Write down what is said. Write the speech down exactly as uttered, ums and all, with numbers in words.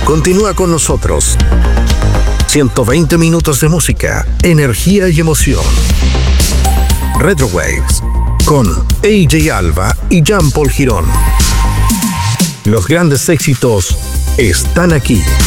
Continúa con nosotros. ciento veinte minutos de música, energía y emoción. Retrowaves con A J Alba y Jean Paul Girón. Los grandes éxitos están aquí.